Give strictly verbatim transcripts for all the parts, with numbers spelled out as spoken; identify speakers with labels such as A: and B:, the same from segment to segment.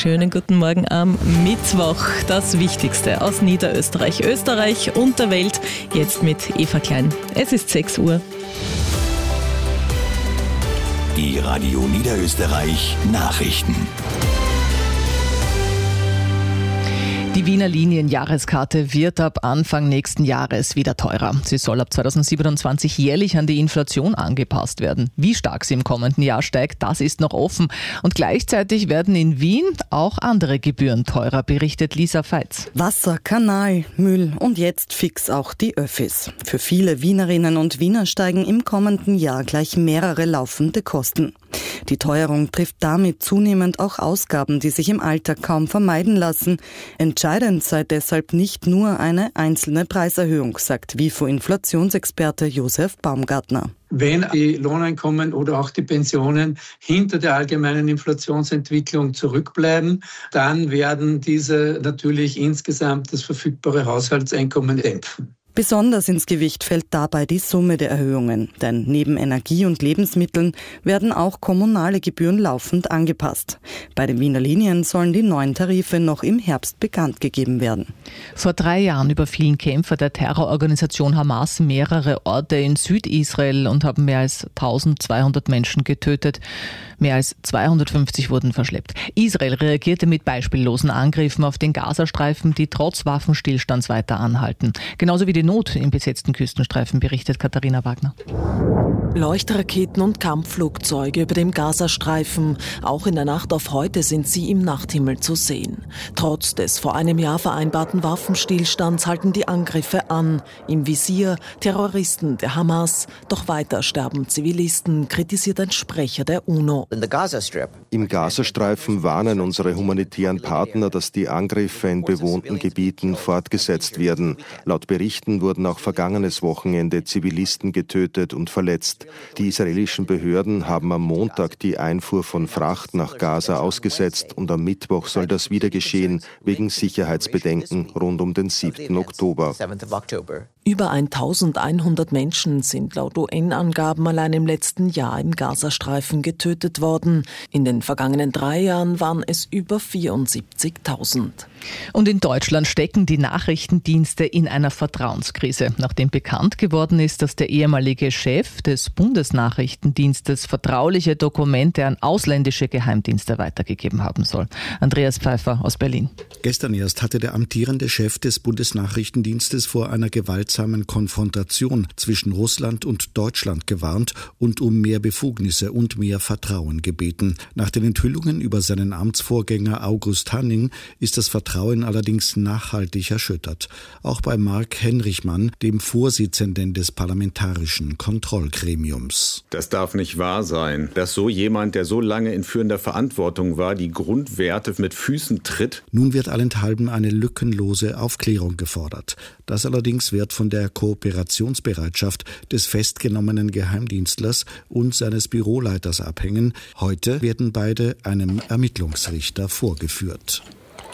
A: Schönen guten Morgen am Mittwoch. Das Wichtigste aus Niederösterreich, Österreich und der Welt. Jetzt mit Eva Klein. Es ist sechs Uhr.
B: Die Radio Niederösterreich Nachrichten.
C: Die Wiener Linien-Jahreskarte wird ab Anfang nächsten Jahres wieder teurer. Sie soll ab zweitausendsiebenundzwanzig jährlich an die Inflation angepasst werden. Wie stark sie im kommenden Jahr steigt, das ist noch offen. Und gleichzeitig werden in Wien auch andere Gebühren teurer, berichtet Lisa Veitz.
D: Wasser, Kanal, Müll und jetzt fix auch die Öffis. Für viele Wienerinnen und Wiener steigen im kommenden Jahr gleich mehrere laufende Kosten. Die Teuerung trifft damit zunehmend auch Ausgaben, die sich im Alltag kaum vermeiden lassen. Entscheidend sei deshalb nicht nur eine einzelne Preiserhöhung, sagt W I F O-Inflationsexperte Josef Baumgartner.
E: Wenn die Lohneinkommen oder auch die Pensionen hinter der allgemeinen Inflationsentwicklung zurückbleiben, dann werden diese natürlich insgesamt das verfügbare Haushaltseinkommen dämpfen.
D: Besonders ins Gewicht fällt dabei die Summe der Erhöhungen, denn neben Energie und Lebensmitteln werden auch kommunale Gebühren laufend angepasst. Bei den Wiener Linien sollen die neuen Tarife noch im Herbst bekannt gegeben werden.
C: Vor drei Jahren überfielen Kämpfer der Terrororganisation Hamas mehrere Orte in Südisrael und haben mehr als eintausendzweihundert Menschen getötet. Mehr als zweihundertfünfzig wurden verschleppt. Israel reagierte mit beispiellosen Angriffen auf den Gazastreifen, die trotz Waffenstillstands weiter anhalten. Genauso wie die Not im besetzten Küstenstreifen, berichtet Katharina Wagner.
F: Leuchtraketen und Kampfflugzeuge über dem Gazastreifen. Auch in der Nacht auf heute sind sie im Nachthimmel zu sehen. Trotz des vor einem Jahr vereinbarten Waffenstillstands halten die Angriffe an. Im Visier Terroristen der Hamas. Doch weiter sterben Zivilisten, kritisiert ein Sprecher der UNO.
G: Im Gazastreifen warnen unsere humanitären Partner, dass die Angriffe in bewohnten Gebieten fortgesetzt werden. Laut Berichten wurden auch vergangenes Wochenende Zivilisten getötet und verletzt. Die israelischen Behörden haben am Montag die Einfuhr von Fracht nach Gaza ausgesetzt und am Mittwoch soll das wieder geschehen, wegen Sicherheitsbedenken rund um den siebten Oktober.
F: Über eintausendeinhundert Menschen sind laut U N-Angaben allein im letzten Jahr im Gazastreifen getötet worden. In den vergangenen drei Jahren waren es über vierundsiebzigtausend.
C: Und in Deutschland stecken die Nachrichtendienste in einer Vertrauenskrise, nachdem bekannt geworden ist, dass der ehemalige Chef des Bundesnachrichtendienstes vertrauliche Dokumente an ausländische Geheimdienste weitergegeben haben soll. Andreas Pfeiffer aus Berlin.
H: Gestern erst hatte der amtierende Chef des Bundesnachrichtendienstes vor einer gewaltsamen Konfrontation zwischen Russland und Deutschland gewarnt und um mehr Befugnisse und mehr Vertrauen gebeten. Nach den Enthüllungen über seinen Amtsvorgänger August Hanning ist das Vertrauen allerdings nachhaltig erschüttert. Auch bei Marc Henrichmann, dem Vorsitzenden des Parlamentarischen Kontrollgremiums.
I: Das darf nicht wahr sein, dass so jemand, der so lange in führender Verantwortung war, die Grundwerte mit Füßen tritt.
H: Nun wird allenthalben eine lückenlose Aufklärung gefordert. Das allerdings wird von der Kooperationsbereitschaft des festgenommenen Geheimdienstlers und seines Büroleiters abhängen. Heute werden beide einem Ermittlungsrichter vorgeführt.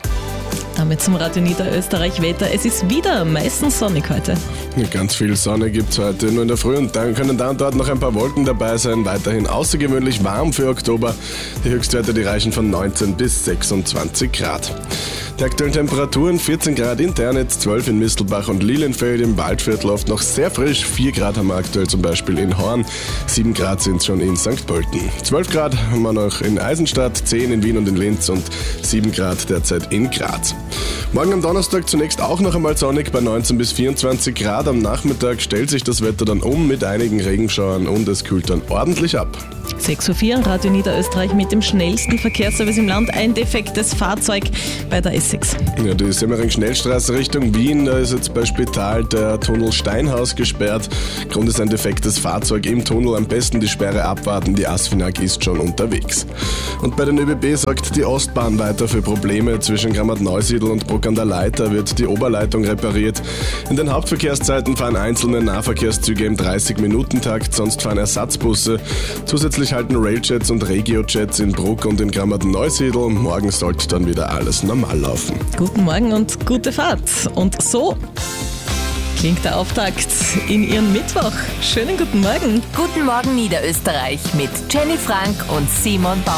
A: Damit zum Radio Niederösterreich Wetter. Es ist wieder meistens sonnig heute.
J: Ja, ganz viel Sonne gibt es heute, nur in der Früh, und dann können da und dort noch ein paar Wolken dabei sein. Weiterhin außergewöhnlich warm für Oktober. Die Höchstwerte, die reichen von neunzehn bis sechsundzwanzig Grad. Die aktuellen Temperaturen: vierzehn Grad in Ternitz, zwölf in Mistelbach und Lilienfeld. Im Waldviertel oft noch sehr frisch. vier Grad haben wir aktuell zum Beispiel in Horn. sieben Grad sind es schon in Sankt Pölten. zwölf Grad haben wir noch in Eisenstadt, zehn in Wien und in Linz und sieben Grad derzeit in Graz. Morgen am Donnerstag zunächst auch noch einmal sonnig bei neunzehn bis vierundzwanzig Grad. Am Nachmittag stellt sich das Wetter dann um mit einigen Regenschauern und es kühlt dann ordentlich ab.
A: sechs Uhr vier, Radio Niederösterreich mit dem schnellsten Verkehrsservice im Land. Ein defektes Fahrzeug bei der S sechs.
J: Ja, die Semmering-Schnellstraße Richtung Wien, da ist jetzt bei Spital der Tunnel Steinhaus gesperrt. Grund ist ein defektes Fahrzeug im Tunnel. Am besten die Sperre abwarten, die Asfinag ist schon unterwegs. Und bei den ÖBB sorgt die Ostbahn weiter für Probleme. Zwischen Grammat-Neusiedl und Bruck an der Leiter wird die Oberleitung repariert. In den Hauptverkehrszeiten fahren einzelne Nahverkehrszüge im dreißig-Minuten-Takt, sonst fahren Ersatzbusse. Zusätzlich halten Railjets und Regiojets in Bruck und in Grammat-Neusiedl. Morgen sollte dann wieder alles normal laufen.
A: Guten Morgen und gute Fahrt. Und so klingt der Auftakt in Ihren Mittwoch. Schönen guten Morgen.
K: Guten Morgen Niederösterreich mit Jenny Frank und Simon Bauer.